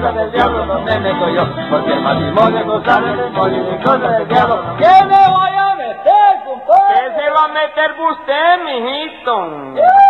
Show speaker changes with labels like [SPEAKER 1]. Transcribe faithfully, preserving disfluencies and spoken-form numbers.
[SPEAKER 1] cosa del diablo no me meto yo, porque el matrimonio es cosa del demonio y cosa del diablo. ¿Qué me voy a meter, compadre?
[SPEAKER 2] ¿Qué se va a meter usted, mijito?